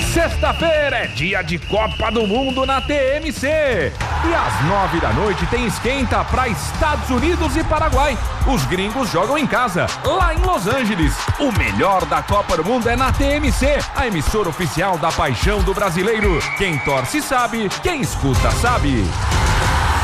Sexta-feira é dia de Copa do Mundo na TMC. E às 9 da noite tem esquenta para Estados Unidos e Paraguai. Os gringos jogam em casa, lá em Los Angeles. O melhor da Copa do Mundo é na TMC, a emissora oficial da paixão do brasileiro. Quem torce sabe, quem escuta sabe.